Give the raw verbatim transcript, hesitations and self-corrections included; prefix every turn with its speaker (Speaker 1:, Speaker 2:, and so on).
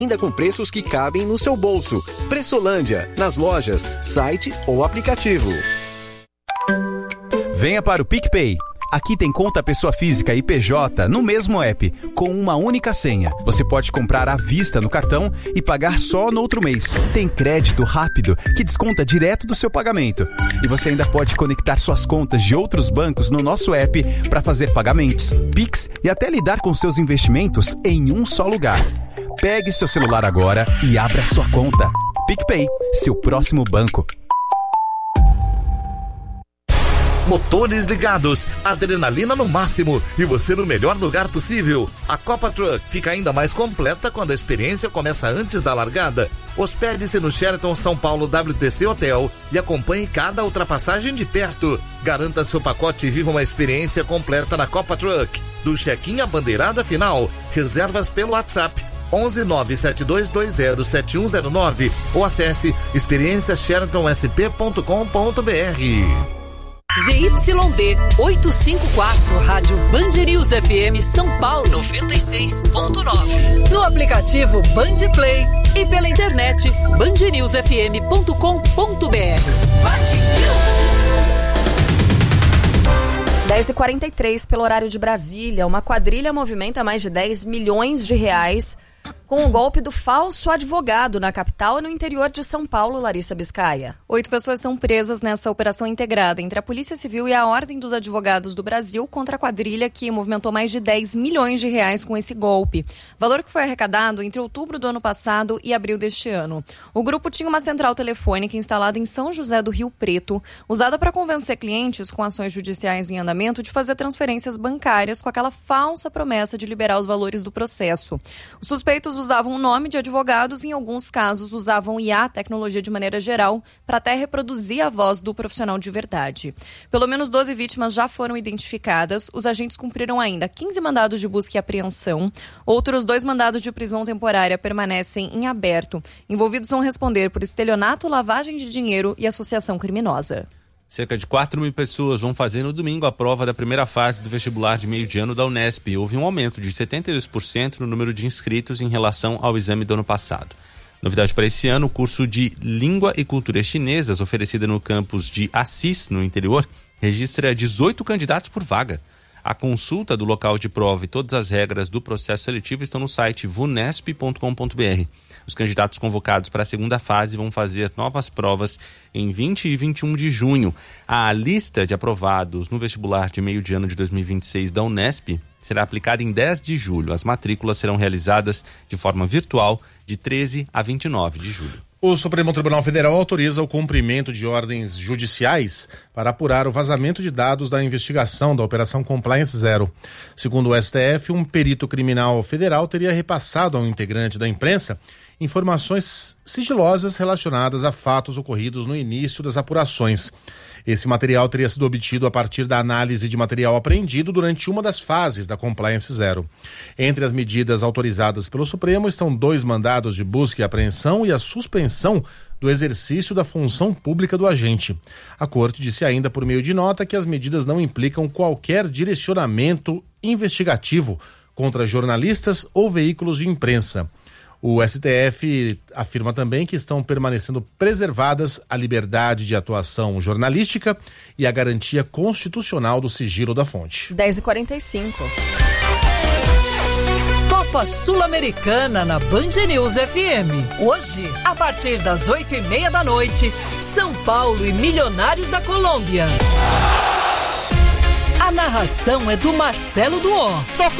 Speaker 1: ainda com preços que cabem no seu bolso. Pressolândia, nas lojas, site ou aplicativo.
Speaker 2: Venha para o PicPay. Aqui tem conta pessoa física e P J no mesmo app, com uma única senha. Você pode comprar à vista no cartão e pagar só no outro mês. Tem crédito rápido que desconta direto do seu pagamento. E você ainda pode conectar suas contas de outros bancos no nosso app para fazer pagamentos, Pix e até lidar com seus investimentos em um só lugar. Pegue seu celular agora e abra sua conta. PicPay, seu próximo banco.
Speaker 3: Motores ligados, adrenalina no máximo e você no melhor lugar possível. A Copa Truck fica ainda mais completa quando a experiência começa antes da largada. Hospede-se no Sheraton São Paulo W T C Hotel e acompanhe cada ultrapassagem de perto. Garanta seu pacote e viva uma experiência completa na Copa Truck. Do check-in à bandeirada final. Reservas pelo WhatsApp onze nove sete dois dois zero sete um zero nove ou acesse experiência sheraton s p ponto com ponto b r.
Speaker 4: Z Y D oitocentos e cinquenta e quatro, Rádio Band News F M São Paulo noventa e seis ponto nove. No aplicativo Band Play e pela internet band news f m ponto com ponto b r.
Speaker 5: dez e quarenta e três pelo horário de Brasília. Uma quadrilha movimenta mais de dez milhões de reais com o golpe do falso advogado na capital e no interior de São Paulo, Larissa Biscaia.
Speaker 6: Oito pessoas são presas nessa operação integrada entre a Polícia Civil e a Ordem dos Advogados do Brasil contra a quadrilha que movimentou mais de dez milhões de reais com esse golpe. Valor que foi arrecadado entre outubro do ano passado e abril deste ano. O grupo tinha uma central telefônica instalada em São José do Rio Preto, usada para convencer clientes com ações judiciais em andamento de fazer transferências bancárias com aquela falsa promessa de liberar os valores do processo. Os suspeitos usavam o nome de advogados e, em alguns casos, usavam I A, tecnologia de maneira geral, para até reproduzir a voz do profissional de verdade. Pelo menos doze vítimas já foram identificadas. Os agentes cumpriram ainda quinze mandados de busca e apreensão. Outros dois mandados de prisão temporária permanecem em aberto. Envolvidos vão responder por estelionato, lavagem de dinheiro e associação criminosa.
Speaker 7: Cerca de quatro mil pessoas vão fazer no domingo a prova da primeira fase do vestibular de meio de ano da Unesp. Houve um aumento de setenta e dois por cento no número de inscritos em relação ao exame do ano passado. Novidade para esse ano, o curso de Língua e Culturas Chinesas, oferecido no campus de Assis, no interior, registra dezoito candidatos por vaga. A consulta do local de prova e todas as regras do processo seletivo estão no site vunesp ponto com ponto b r. Os candidatos convocados para a segunda fase vão fazer novas provas em vinte e vinte e um de junho. A lista de aprovados no vestibular de meio de ano de dois mil e vinte e seis da Unesp será aplicada em dez de julho. As matrículas serão realizadas de forma virtual de treze a vinte e nove de julho.
Speaker 8: O Supremo Tribunal Federal autoriza o cumprimento de ordens judiciais para apurar o vazamento de dados da investigação da Operação Compliance Zero. Segundo o S T F, um perito criminal federal teria repassado a um integrante da imprensa informações sigilosas relacionadas a fatos ocorridos no início das apurações. Esse material teria sido obtido a partir da análise de material apreendido durante uma das fases da Compliance Zero. Entre as medidas autorizadas pelo Supremo estão dois mandados de busca e apreensão e a suspensão do exercício da função pública do agente. A Corte disse ainda por meio de nota que as medidas não implicam qualquer direcionamento investigativo contra jornalistas ou veículos de imprensa. O S T F afirma também que estão permanecendo preservadas a liberdade de atuação jornalística e a garantia constitucional do sigilo da fonte.
Speaker 5: dez e quarenta e cinco.
Speaker 4: Copa Sul-Americana na Band News F M. Hoje, a partir das oito e meia da noite, São Paulo e Milionários da Colômbia. A narração é do Marcelo Duó.